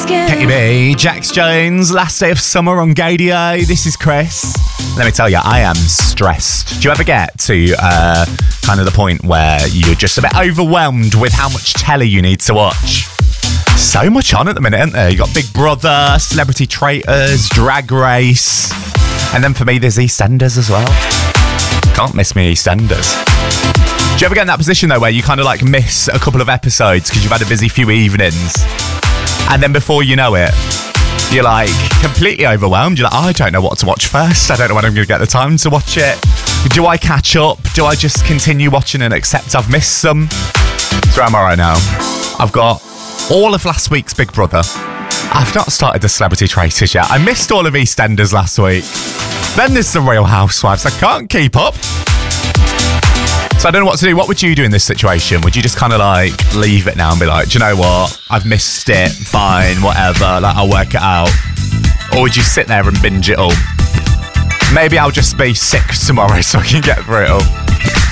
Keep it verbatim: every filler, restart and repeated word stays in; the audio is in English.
K B, Jax Jones, last day of summer on Gadio. This is Chris. Let me tell you, I am stressed. Do you ever get to uh, kind of the point where you're just a bit overwhelmed with how much telly you need to watch? So much on at the minute, isn't there? You got Big Brother, Celebrity Traitors, Drag Race, and then for me, there's EastEnders as well. Can't miss me EastEnders. Do you ever get in that position though, where you kind of like miss a couple of episodes because you've had a busy few evenings, and then before you know it, you're like completely overwhelmed. You're like, oh, I don't know what to watch first. I don't know when I'm going to get the time to watch it. Do I catch up? Do I just continue watching and accept I've missed some? So am I right now? I've got all of last week's Big Brother. I've not started the Celebrity Traitors yet. I missed all of EastEnders last week. Then there's the Real Housewives. I can't keep up. So I don't know what to do. What would you do in this situation? Would you just kind of like leave it now and be like, do you know what? I've missed it. Fine, whatever. Like, I'll work it out. Or would you sit there and binge it all? Maybe I'll just be sick tomorrow so I can get through it all.